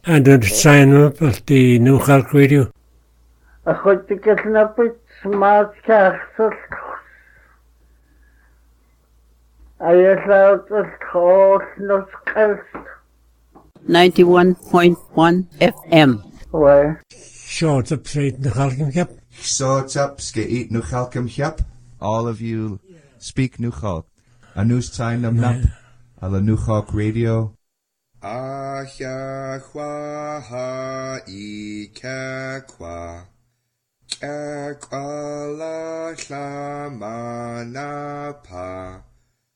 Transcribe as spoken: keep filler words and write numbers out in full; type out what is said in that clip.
And to sign up at the New Cork Radio. A chud to get an up with smart castles. I allowed the course not coast. ninety-one point one F M. Where? Short up straight in the Halcom Cap. Short up, ske eat nu Halcom Cap. All of you speak New Halk. A news time nam nap. A la New Halk Radio. Ah ya hwa ha I ka kwa. Ka kwa la la ma na pa.